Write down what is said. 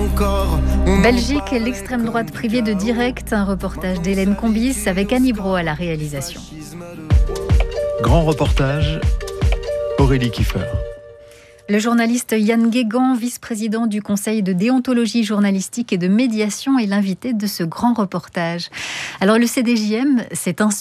encore. Belgique, l'extrême droite privée de direct, un reportage d'Hélène Combis avec Annie Brault à la réalisation. Grand reportage, Aurélie Kiefer. Le journaliste Yann Guégan, vice-président du Conseil de déontologie journalistique et de médiation, est l'invité de ce grand reportage. Alors le CDJM s'est inspiré